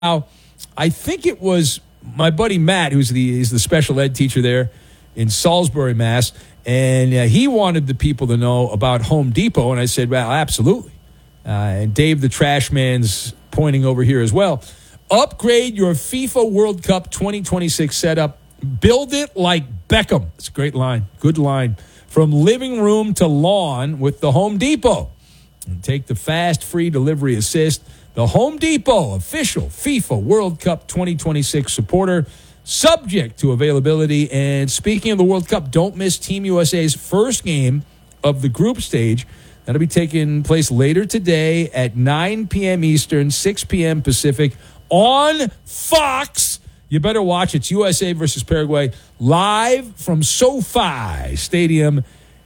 Now, I think it was my buddy Matt, he's the special ed teacher there in Salisbury, Mass., and he wanted the people to know about Home Depot, and I said, well, absolutely. And Dave the Trash Man's pointing over here as well. Upgrade your FIFA World Cup 2026 setup. Build it like Beckham. It's a great line. Good line. From living room to lawn with the Home Depot. And take the fast, free delivery assist. The Home Depot, official FIFA World Cup 2026 supporter, subject to availability. And speaking of the World Cup, don't miss Team USA's first game of the group stage. That'll be taking place later today at 9 p.m. Eastern, 6 p.m. Pacific on Fox. You better watch. It's USA versus Paraguay live from SoFi Stadium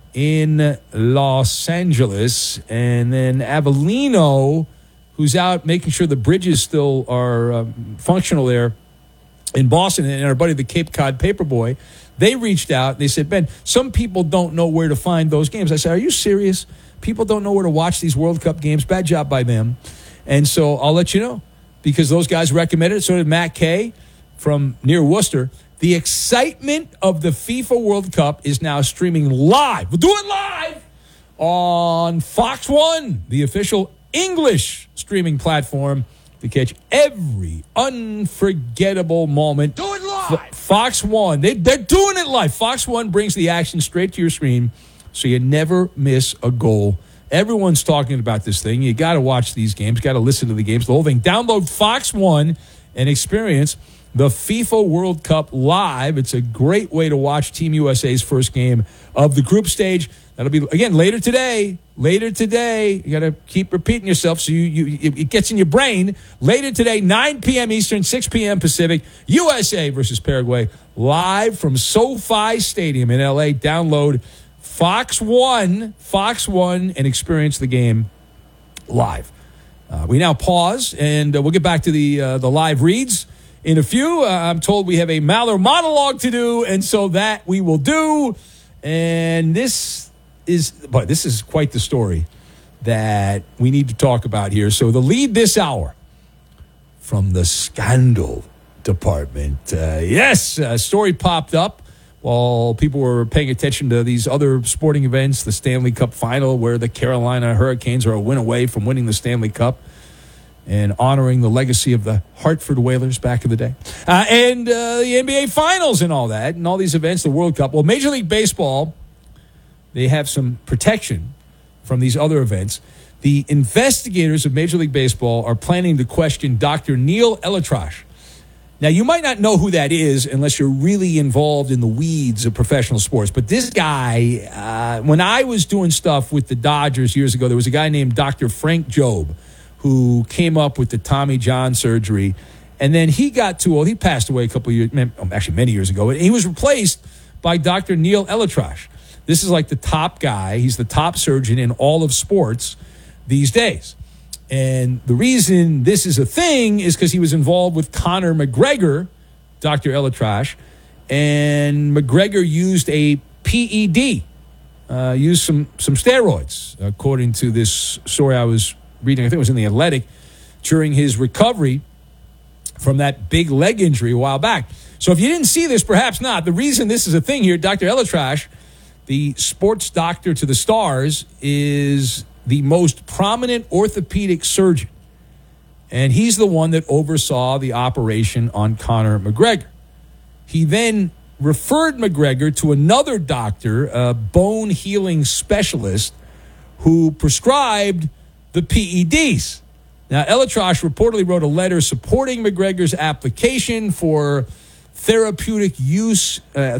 in Los Angeles. And then Avellino, who's out making sure the bridges still are functional there in Boston, and our buddy, the Cape Cod Paperboy, they reached out. And they said, Ben, some people don't know where to find those games. I said, are you serious? People don't know where to watch these World Cup games. Bad job by them. And so I'll let you know, because those guys recommended it. So did Matt Kay from near Worcester. The excitement of the FIFA World Cup is now streaming live. We'll do it live on Fox One, the official English streaming platform, to catch every unforgettable moment. Do it live. Fox One, they're doing it live. Fox One brings the action straight to your screen, so you never miss a goal. Everyone's talking about this thing. You got to watch these games, got to listen to the games, the whole thing. Download Fox One and experience the FIFA World Cup live. It's a great way to watch Team USA's first game of the group stage. That'll be, again, later today. Later today. You got to keep repeating yourself so it gets in your brain. Later today, 9 p.m. Eastern, 6 p.m. Pacific, USA versus Paraguay, live from SoFi Stadium in L.A. Download Fox One, and experience the game live. We now pause, and we'll get back to the live reads in a few. I'm told we have a Maller monologue to do, and so that we will do. And this is quite the story that we need to talk about here. So the lead this hour from the scandal department. A story popped up while people were paying attention to these other sporting events, the Stanley Cup Final, where the Carolina Hurricanes are a win away from winning the Stanley Cup and honoring the legacy of the Hartford Whalers back in the day. And the NBA Finals and all that, and all these events, the World Cup. Well, Major League Baseball, they have some protection from these other events. The investigators of Major League Baseball are planning to question Dr. Neil ElAttrache. Now, you might not know who that is unless you're really involved in the weeds of professional sports. But this guy, when I was doing stuff with the Dodgers years ago, there was a guy named Dr. Frank Jobe who came up with the Tommy John surgery. And then he got too old. He passed away a couple of years, actually many years ago. And he was replaced by Dr. Neil ElAttrache. This is like the top guy. He's the top surgeon in all of sports these days. And the reason this is a thing is because he was involved with Conor McGregor, Dr. ElAttrache, and McGregor used a PED, used some steroids, according to this story I was reading. I think it was in The Athletic, during his recovery from that big leg injury a while back. So if you didn't see this, perhaps not. The reason this is a thing here, Dr. ElAttrache, the sports doctor to the stars, is the most prominent orthopedic surgeon. And he's the one that oversaw the operation on Conor McGregor. He then referred McGregor to another doctor, a bone healing specialist, who prescribed the PEDs. Now, ElAttrache reportedly wrote a letter supporting McGregor's application for therapeutic use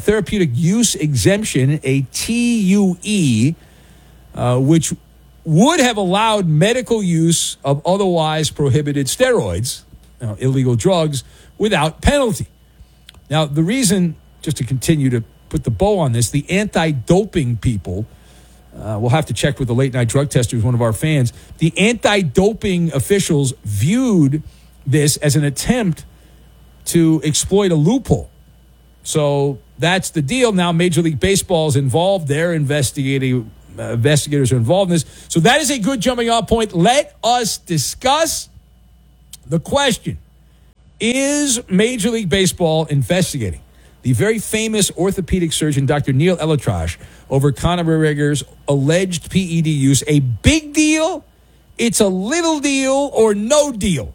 exemption, a TUE, which would have allowed medical use of otherwise prohibited steroids, illegal drugs, without penalty. Now, the reason, just to continue to put the bow on this, the anti-doping people, we'll have to check with the late-night drug tester, who's one of our fans. The anti-doping officials viewed this as an attempt to exploit a loophole. So that's the deal. Now Major League Baseball is involved. They're investigators are involved in this. So that is a good jumping off point. Let us discuss the question. Is Major League Baseball investigating the very famous orthopedic surgeon, Dr. Neil Elatrash, over Conor McGregor's alleged PED use a big deal, it's a little deal, or no deal?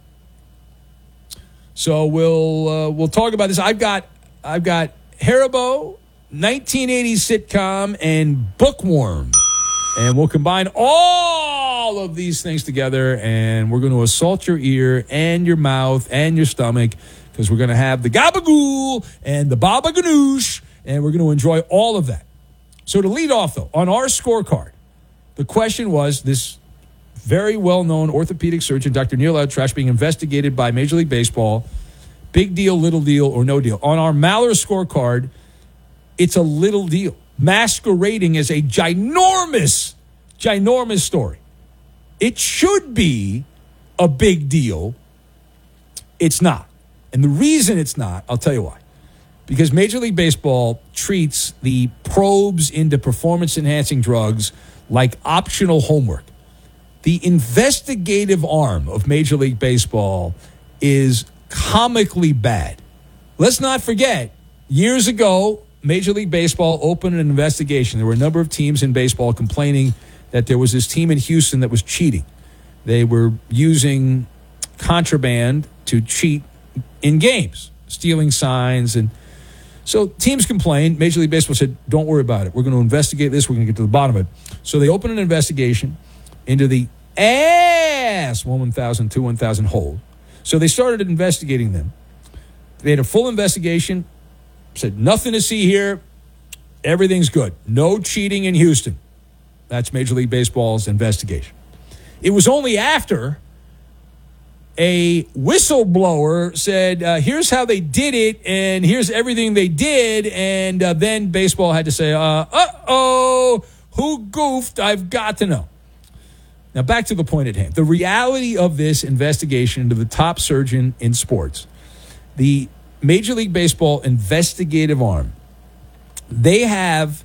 So we'll talk about this. I've got Haribo, 1980s sitcom, and Bookworm. And we'll combine all of these things together, and we're going to assault your ear and your mouth and your stomach, because we're going to have the gabagool and the baba ganoush, and we're going to enjoy all of that. So to lead off, though, on our scorecard, the question was this very well-known orthopedic surgeon, Dr. Neil Elatrash, being investigated by Major League Baseball. Big deal, little deal, or no deal. On our Maller scorecard, it's a little deal, masquerading as a ginormous story. It should be a big deal. It's not. And the reason it's not, I'll tell you why. Because Major League Baseball treats the probes into performance-enhancing drugs like optional homework. The investigative arm of Major League Baseball is comically bad. Let's not forget, years ago, Major League Baseball opened an investigation. There were a number of teams in baseball complaining that there was this team in Houston that was cheating. They were using contraband to cheat in games, stealing signs. And so teams complained. Major League Baseball said, don't worry about it. We're going to investigate this. We're going to get to the bottom of it. So they opened an investigation into the ass 1,000 to 1,000 hole. So they started investigating them. They had a full investigation, said nothing to see here. Everything's good. No cheating in Houston. That's Major League Baseball's investigation. It was only after a whistleblower said, here's how they did it, and here's everything they did, and then baseball had to say, who goofed? I've got to know. Now, back to the point at hand. The reality of this investigation into the top surgeon in sports, the Major League Baseball investigative arm, they have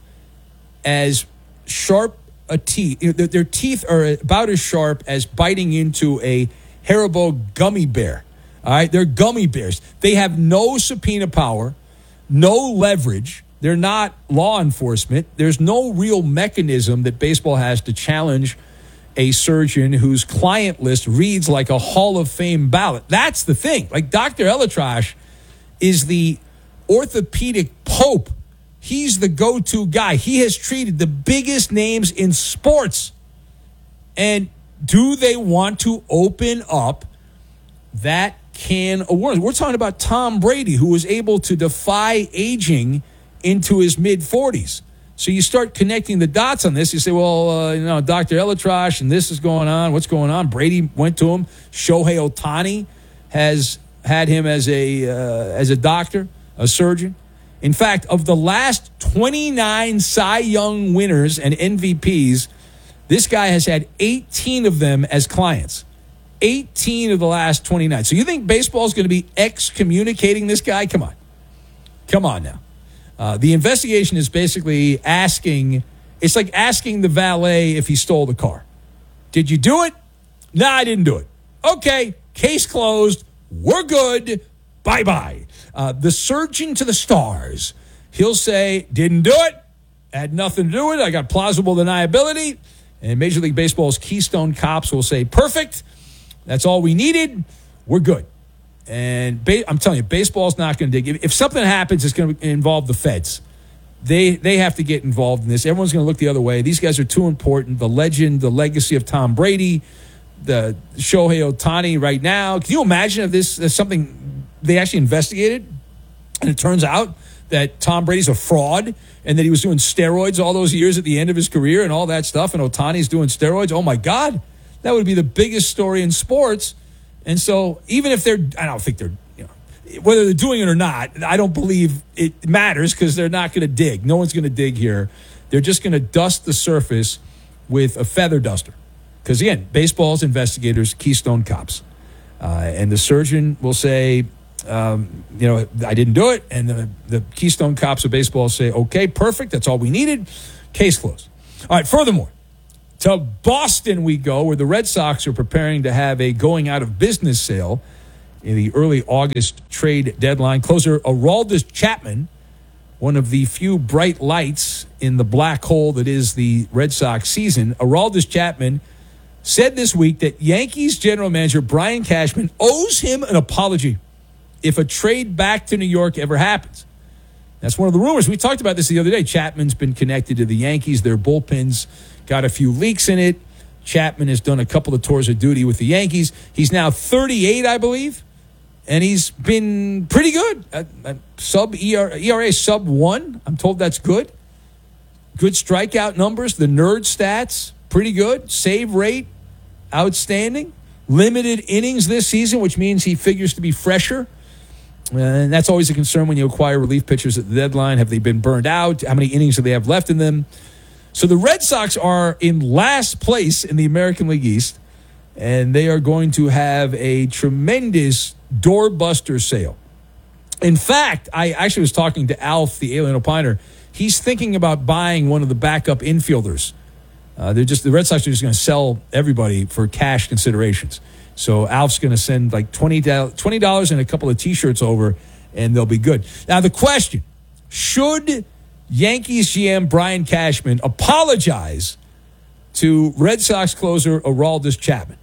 as sharp a teeth. Their teeth are about as sharp as biting into a Haribo gummy bear. All right? They're gummy bears. They have no subpoena power, no leverage. They're not law enforcement. There's no real mechanism that baseball has to challenge a surgeon whose client list reads like a Hall of Fame ballot. That's the thing. Like, Dr. Elatrash is the orthopedic pope. He's the go-to guy. He has treated the biggest names in sports. And do they want to open up that can of worms? We're talking about Tom Brady, who was able to defy aging into his mid-40s. So you start connecting the dots on this. You say, well, Dr. Elatrash, and this is going on. What's going on? Brady went to him. Shohei Ohtani has had him as a doctor, a surgeon. In fact, of the last 29 Cy Young winners and MVPs, this guy has had 18 of them as clients. 18 of the last 29. So you think baseball is going to be excommunicating this guy? Come on now. The investigation is basically asking, it's like asking the valet if he stole the car. Did you do it? No, I didn't do it. Okay, case closed. We're good. Bye-bye. The surgeon to the stars, he'll say, didn't do it, had nothing to do with it, I got plausible deniability. And Major League Baseball's Keystone Cops will say, perfect, that's all we needed, we're good. And I'm telling you, baseball's not going to dig. If something happens, it's going to involve the feds. They have to get involved in this. Everyone's going to look the other way. These guys are too important. The legend, the legacy of Tom Brady, the Shohei Ohtani right now. Can you imagine if this is something they actually investigated and it turns out that Tom Brady's a fraud and that he was doing steroids all those years at the end of his career and all that stuff, and Ohtani's doing steroids? Oh, my God. That would be the biggest story in sports. And so even if I don't think they're, whether they're doing it or not, I don't believe it matters because they're not going to dig. No one's going to dig here. They're just going to dust the surface with a feather duster. Because, again, baseball's investigators, Keystone Cops. And the surgeon will say, I didn't do it. And the Keystone Cops of baseball say, okay, perfect. That's all we needed. Case closed. All right, furthermore, to Boston we go, where the Red Sox are preparing to have a going out of business sale. in the early August trade deadline. Closer Aroldis Chapman, one of the few bright lights in the black hole that is the Red Sox season. Aroldis Chapman said this week that Yankees general manager Brian Cashman owes him an apology if a trade back to New York ever happens. That's one of the rumors. We talked about this the other day. Chapman's been connected to the Yankees. Their bullpen's got a few leaks in it. Chapman has done a couple of tours of duty with the Yankees. He's now 38, I believe, and he's been pretty good. ERA sub 1. I'm told that's good. Good strikeout numbers. The nerd stats, pretty good. Save rate, outstanding. Limited innings this season, which means he figures to be fresher. And that's always a concern when you acquire relief pitchers at the deadline. Have they been burned out? How many innings do they have left in them? So the Red Sox are in last place in the American League East, and they are going to have a tremendous doorbuster sale. In fact, I actually was talking to Alf, the Alien Opiner. He's thinking about buying one of the backup infielders. The Red Sox are just going to sell everybody for cash considerations. So Alf's going to send like $20 and a couple of T-shirts over, and they'll be good. Now, the question, should Yankees GM Brian Cashman apologize to Red Sox closer Aroldis Chapman?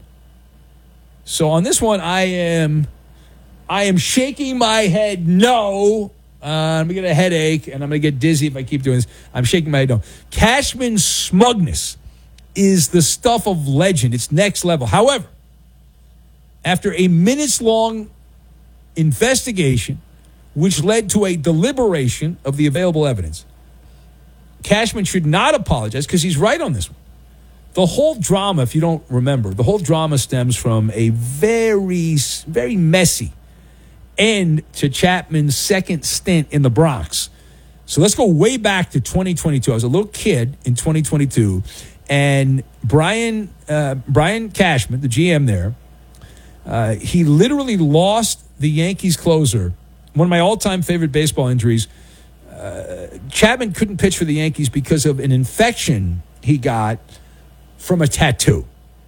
So on this one, I am shaking my head no. I'm going to get a headache, and I'm going to get dizzy if I keep doing this. I'm shaking my head no. Cashman's smugness is the stuff of legend. It's next level. However, after a minutes-long investigation, which led to a deliberation of the available evidence, Cashman should not apologize because he's right on this one. The whole drama, if you don't remember, the whole drama stems from a very, very messy end to Chapman's second stint in the Bronx. So let's go way back to 2022. I was a little kid in 2022, and Brian Cashman, the GM there, he literally lost the Yankees closer. One of my all-time favorite baseball injuries. Chapman couldn't pitch for the Yankees because of an infection he got from a tattoo.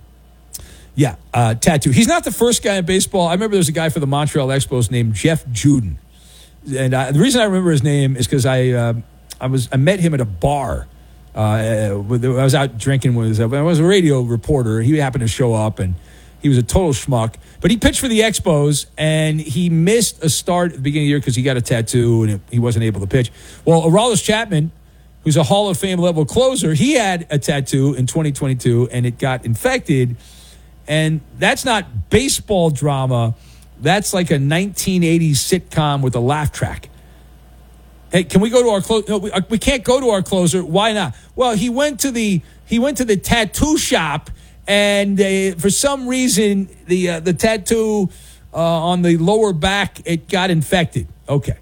Yeah, tattoo. He's not the first guy in baseball. I remember there was a guy for the Montreal Expos named Jeff Juden. And the reason I remember his name is because I met him at a bar. I was out drinking with I was a radio reporter. He happened to show up, and he was a total schmuck. But he pitched for the Expos, and he missed a start at the beginning of the year because he got a tattoo, and he wasn't able to pitch. Well, Aroldis Chapman, who's a Hall of Fame level closer, he had a tattoo in 2022, and it got infected. And that's not baseball drama. That's like a 1980s sitcom with a laugh track. Hey, can we go to our closer? No, we can't go to our closer. Why not? Well, he went to the tattoo shop, and for some reason the tattoo on the lower back, it got infected. Okay.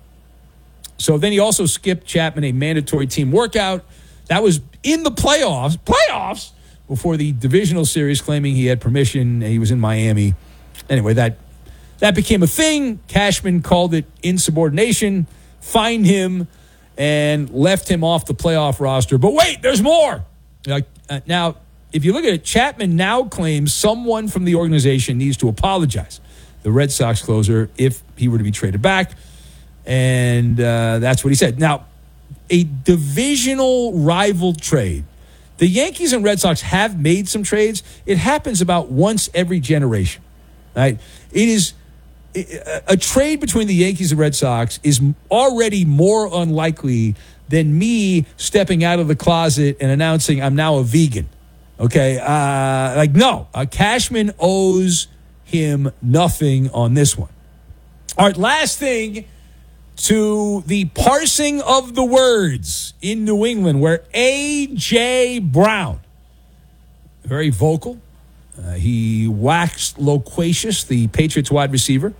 So then he also skipped Chapman a mandatory team workout. That was in the playoffs before the divisional series, claiming he had permission and he was in Miami. Anyway, that became a thing. Cashman called it insubordination, fined him, and left him off the playoff roster. But wait, there's more. Now, if you look at it, Chapman now claims someone from the organization needs to apologize. The Red Sox closer, if he were to be traded back. And that's what he said. Now, a divisional rival trade. The Yankees and Red Sox have made some trades. It happens about once every generation. Right? It is a trade between the Yankees and Red Sox is already more unlikely than me stepping out of the closet and announcing I'm now a vegan. Okay? No. Cashman owes him nothing on this one. All right, last thing, to the parsing of the words in New England, where A.J. Brown, very vocal, he waxed loquacious, the Patriots wide receiver,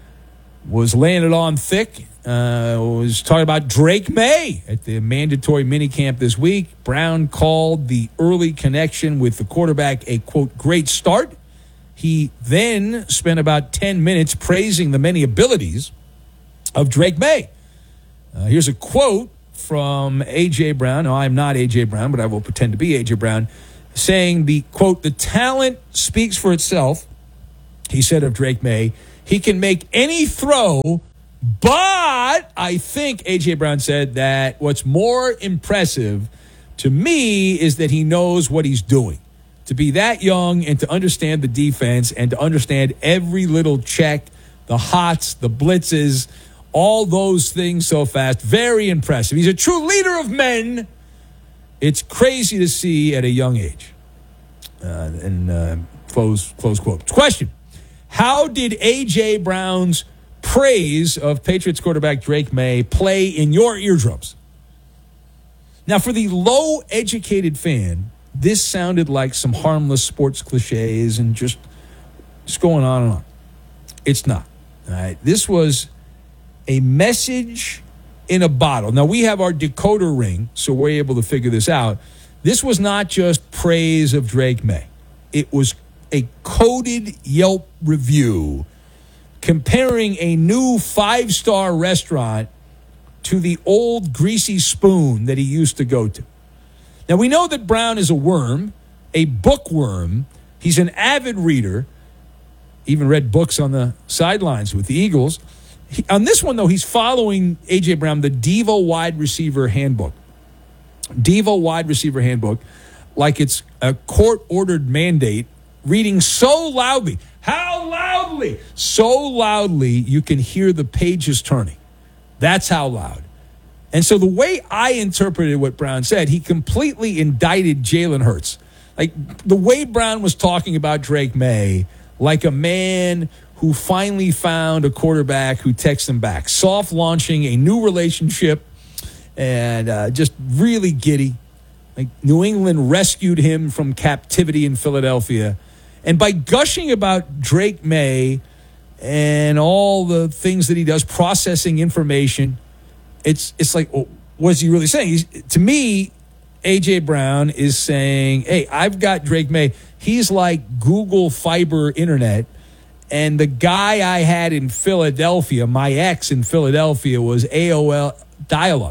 was laying it on thick, was talking about Drake May at the mandatory minicamp this week. Brown called the early connection with the quarterback a, quote, great start. He then spent about 10 minutes praising the many abilities of Drake May. Here's a quote from A.J. Brown. No, I'm not A.J. Brown, but I will pretend to be A.J. Brown, saying the, quote, the talent speaks for itself, he said of Drake May. He can make any throw, but I think A.J. Brown said that what's more impressive to me is that he knows what he's doing. To be that young and to understand the defense and to understand every little check, the hots, the blitzes, all those things so fast. Very impressive. He's a true leader of men. It's crazy to see at a young age. Close quote. Question. How did A.J. Brown's praise of Patriots quarterback Drake May play in your eardrums? Now, for the low-educated fan, this sounded like some harmless sports cliches and just going on and on. It's not. All right. This was a message in a bottle. Now, we have our decoder ring, so we're able to figure this out. This was not just praise of Drake May. It was a coded Yelp review comparing a new 5-star restaurant to the old Greasy Spoon that he used to go to. Now, we know that Brown is a worm, a bookworm. He's an avid reader, even read books on the sidelines with the Eagles. On this one, though, he's following A.J. Brown, the Devo Wide Receiver Handbook. Devo Wide Receiver Handbook, like it's a court-ordered mandate, reading so loudly. How loudly? So loudly you can hear the pages turning. That's how loud. And so the way I interpreted what Brown said, he completely indicted Jalen Hurts. Like the way Brown was talking about Drake May, like a man who finally found a quarterback who texts him back. Soft launching a new relationship and just really giddy. Like New England rescued him from captivity in Philadelphia. And by gushing about Drake May and all the things that he does, processing information, it's like, well, what is he really saying? To me, A.J. Brown is saying, hey, I've got Drake May. He's like Google Fiber Internet. And the guy I had in Philadelphia, my ex in Philadelphia, was AOL dial-up.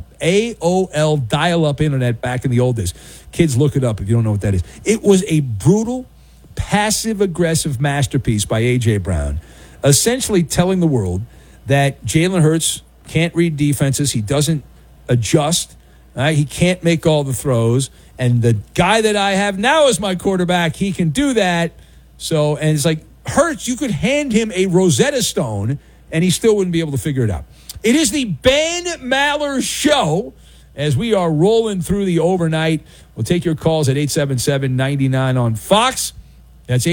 AOL dial-up Internet back in the old days. Kids, look it up if you don't know what that is. It was a brutal, passive-aggressive masterpiece by A.J. Brown, essentially telling the world that Jalen Hurts can't read defenses. He doesn't adjust. He can't make all the throws. And the guy that I have now as my quarterback, he can do that. So, and it's like, Hurts, you could hand him a Rosetta Stone, and he still wouldn't be able to figure it out. It is the Ben Maller Show as we are rolling through the overnight. We'll take your calls at 877-99 on Fox. That's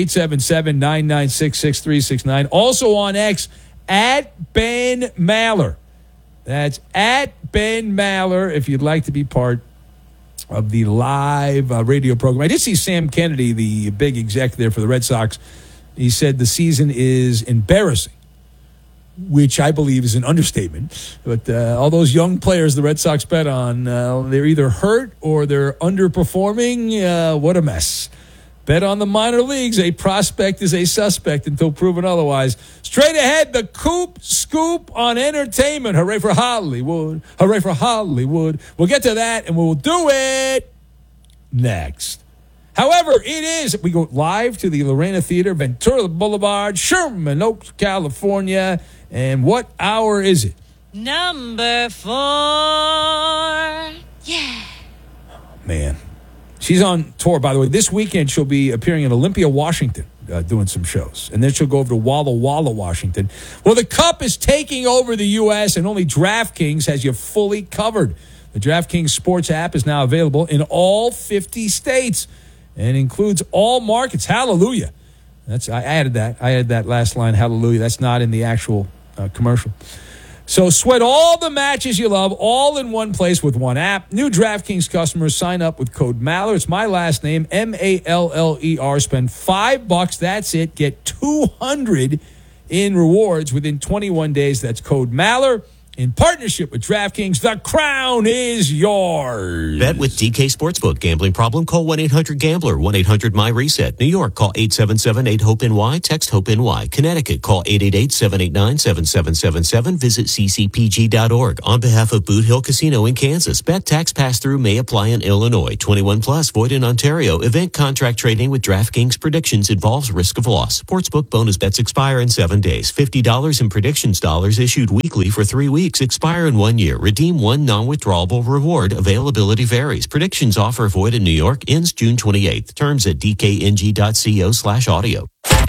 877-996-6369. Also on X, at Ben Maller. That's at Ben Maller if you'd like to be part of the live radio program. I did see Sam Kennedy, the big exec there for the Red Sox. He said the season is embarrassing, which I believe is an understatement. But all those young players the Red Sox bet on, they're either hurt or they're underperforming. What a mess. Bet on the minor leagues. A prospect is a suspect until proven otherwise. Straight ahead, the Coop Scoop on entertainment. Hooray for Hollywood. Hooray for Hollywood. We'll get to that, and we'll do it next. However, we go live to the Lorena Theater, Ventura Boulevard, Sherman Oaks, California. And what hour is it? Number 4. Yeah. Oh, man. She's on tour, by the way. This weekend, she'll be appearing in Olympia, Washington, doing some shows. And then she'll go over to Walla Walla, Washington. Well, the Cup is taking over the U.S., and only DraftKings has you fully covered. The DraftKings Sports app is now available in all 50 states and includes all markets. Hallelujah. I added that. I added that last line, hallelujah. That's not in the actual commercial. So sweat all the matches you love all in one place with one app. New DraftKings customers sign up with code Maller. It's my last name, M-A-L-L-E-R. Spend $5. That's it. Get $200 in rewards within 21 days. That's code Maller. In partnership with DraftKings, the crown is yours. Bet with DK Sportsbook. Gambling problem? Call 1-800-GAMBLER. 1-800-MY-RESET. New York, call 877-8-HOPE-NY. Text HOPE-NY. Connecticut, call 888-789-7777. Visit ccpg.org. On behalf of Boot Hill Casino in Kansas, bet tax pass-through may apply in Illinois. 21 plus, void in Ontario. Event contract trading with DraftKings predictions involves risk of loss. Sportsbook bonus bets expire in 7 days. $50 in predictions dollars issued weekly for 3 weeks. Expire in 1 year. Redeem one non-withdrawable reward. Availability varies. Predictions offer void in New York. Ends June 28th. Terms at dkng.co/audio.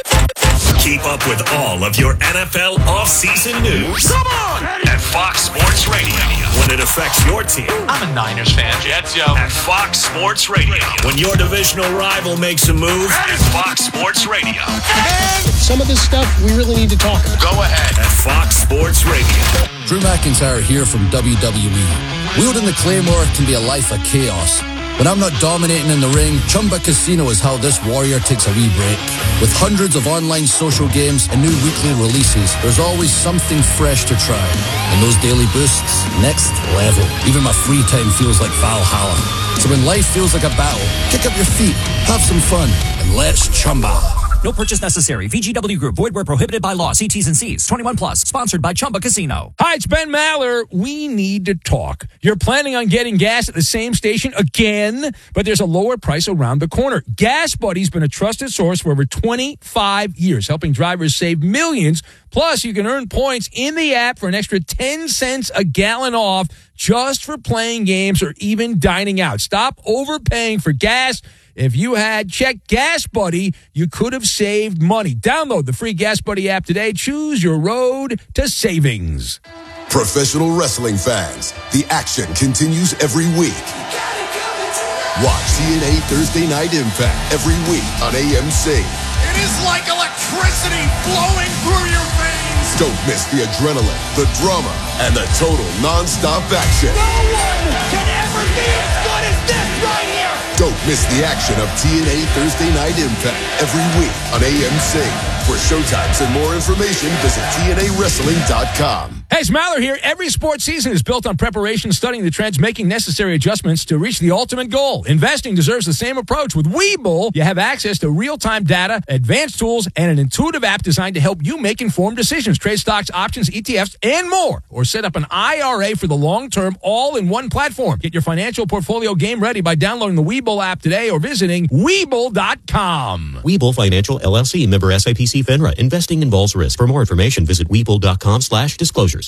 Keep up with all of your NFL offseason news. Come on! At Fox Sports Radio. When it affects your team. I'm a Niners fan. Jets, yo. At Fox Sports Radio. When your divisional rival makes a move. At Fox Sports Radio. Some of this stuff we really need to talk about. Go ahead. At Fox Sports Radio. Drew McIntyre here from WWE. Wielding the Claymore can be a life of chaos. When I'm not dominating in the ring, Chumba Casino is how this warrior takes a wee break. With hundreds of online social games and new weekly releases, there's always something fresh to try. And those daily boosts, next level. Even my free time feels like Valhalla. So when life feels like a battle, kick up your feet, have some fun, and let's Chumba. No purchase necessary. VGW Group. Void where prohibited by law. See T's and C's. 21 plus. Sponsored by Chumba Casino. Hi, it's Ben Maller. We need to talk. You're planning on getting gas at the same station again, but there's a lower price around the corner. Gas Buddy's been a trusted source for over 25 years, helping drivers save millions. Plus, you can earn points in the app for an extra 10 cents a gallon off just for playing games or even dining out. Stop overpaying for gas. If you had checked Gas Buddy, you could have saved money. Download the free Gas Buddy app today. Choose your road to savings. Professional wrestling fans, the action continues every week. Watch TNA Thursday Night Impact every week on AMC. It is like electricity flowing through your veins. Don't miss the adrenaline, the drama, and the total non-stop action. No one can ever be as good as this right here. Don't miss the action of TNA Thursday Night Impact every week on AMC. For showtimes and more information, visit TNAWrestling.com. Hey, it's Maller here. Every sports season is built on preparation, studying the trends, making necessary adjustments to reach the ultimate goal. Investing deserves the same approach. With Webull, you have access to real-time data, advanced tools, and an intuitive app designed to help you make informed decisions. Trade stocks, options, ETFs, and more. Or set up an IRA for the long term, all in one platform. Get your financial portfolio game ready by downloading the Webull app today or visiting Webull.com. Webull Financial LLC, member SIPC FINRA. Investing involves risk. For more information, visit Webull.com/disclosures.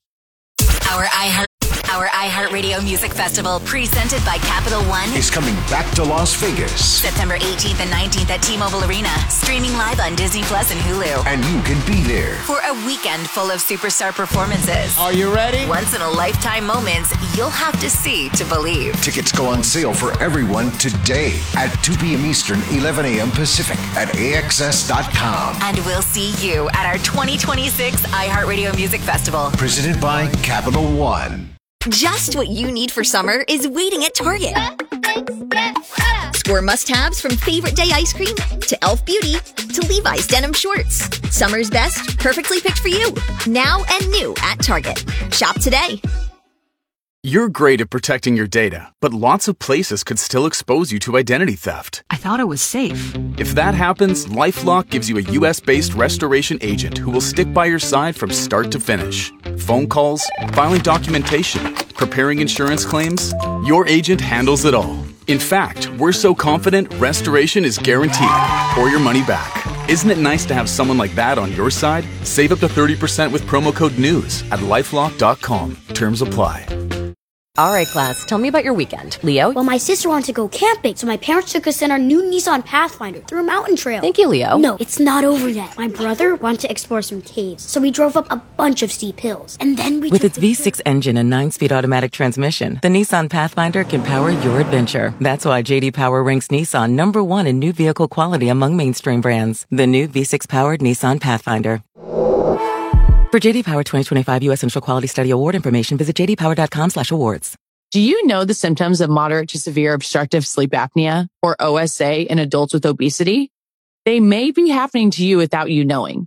Our iHeartRadio Music Festival, presented by Capital One, is coming back to Las Vegas. September 18th and 19th at T-Mobile Arena. Streaming live on Disney Plus and Hulu. And you can be there for a weekend full of superstar performances. Are you ready? Once-in-a-lifetime moments you'll have to see to believe. Tickets go on sale for everyone today at 2 p.m. Eastern, 11 a.m. Pacific at AXS.com. And we'll see you at our 2026 iHeartRadio Music Festival. Presented by Capital One. Just what you need for summer is waiting at Target. Score must-haves from Favorite Day ice cream to Elf Beauty to Levi's denim shorts. Summer's best, perfectly picked for you. Now and new at Target. Shop today. You're great at protecting your data, but lots of places could still expose you to identity theft. I thought it was safe. If that happens, LifeLock gives you a U.S.-based restoration agent who will stick by your side from start to finish. Phone calls, filing documentation, preparing insurance claims, your agent handles it all. In fact, we're so confident restoration is guaranteed or your money back. Isn't it nice to have someone like that on your side? Save up to 30% with promo code NEWS at LifeLock.com. Terms apply. All right, class, tell me about your weekend. Leo? Well, my sister wanted to go camping, so my parents took us in our new Nissan Pathfinder through a mountain trail. Thank you, Leo. No, it's not over yet. My brother wanted to explore some caves, so we drove up a bunch of steep hills. And then we With its V6 engine and 9-speed automatic transmission, the Nissan Pathfinder can power your adventure. That's why J.D. Power ranks Nissan number 1 in new vehicle quality among mainstream brands. The new V6-powered Nissan Pathfinder. For J.D. Power 2025 U.S. Central Quality Study Award information, visit jdpower.com/awards. Do you know the symptoms of moderate to severe obstructive sleep apnea, or OSA, in adults with obesity? They may be happening to you without you knowing.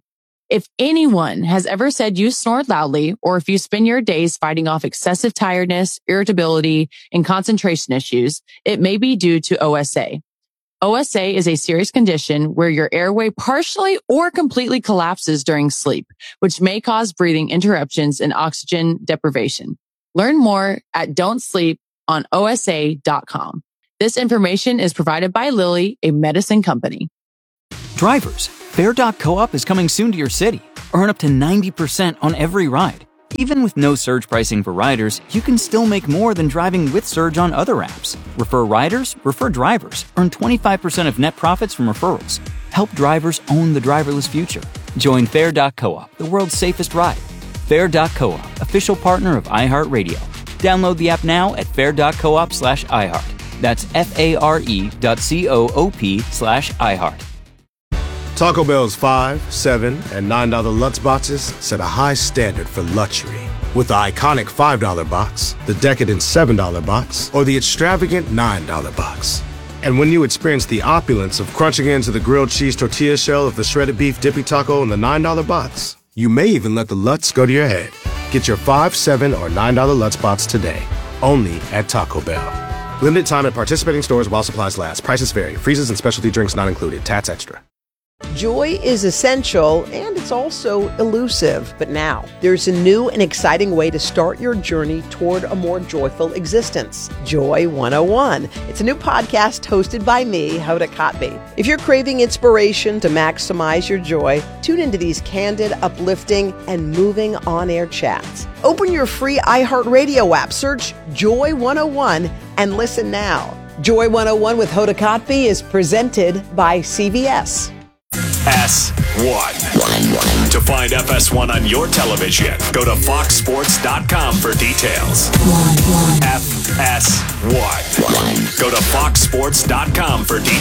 If anyone has ever said you snore loudly, or if you spend your days fighting off excessive tiredness, irritability, and concentration issues, it may be due to OSA. OSA is a serious condition where your airway partially or completely collapses during sleep, which may cause breathing interruptions and oxygen deprivation. Learn more at don'tsleeponosa.com. This information is provided by Lilly, a medicine company. Drivers, Fair.coop is coming soon to your city. Earn up to 90% on every ride. Even with no surge pricing for riders, you can still make more than driving with Surge on other apps. Refer riders, refer drivers. Earn 25% of net profits from referrals. Help drivers own the driverless future. Join Fair.coop, the world's safest ride. Fair.coop, official partner of iHeartRadio. Download the app now at fair.coop/iHeart. That's FARE.coop/iHeart. Taco Bell's $5, $7, and $9 Lutz boxes set a high standard for luxury. With the iconic $5 box, the decadent $7 box, or the extravagant $9 box. And when you experience the opulence of crunching into the grilled cheese tortilla shell of the shredded beef dippy taco in the $9 box, you may even let the Lutz go to your head. Get your $5, $7, or $9 Lutz box today, only at Taco Bell. Limited time at participating stores while supplies last. Prices vary. Freezes and specialty drinks not included. Tats extra. Joy is essential, and it's also elusive. But now, there's a new and exciting way to start your journey toward a more joyful existence. Joy 101. It's a new podcast hosted by me, Hoda Kotb. If you're craving inspiration to maximize your joy, tune into these candid, uplifting, and moving on-air chats. Open your free iHeartRadio app, search Joy 101, and listen now. Joy 101 with Hoda Kotb is presented by CVS. FS1. To find FS1 on your television, go to foxsports.com for details. FS1. Go to foxsports.com for details.